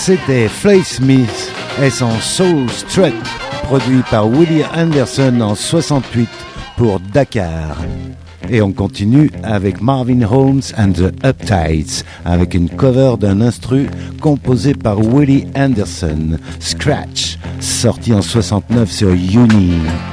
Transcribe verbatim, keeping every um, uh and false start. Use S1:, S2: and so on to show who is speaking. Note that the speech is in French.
S1: C'était Floyd Smith et son Soul Strut, produit par Willie Anderson en soixante-huit pour Dakar. Et on continue avec Marvin Holmes and the Uptights, avec une cover d'un instru composé par Willie Anderson, Scratch, sorti en soixante-neuf sur Uni.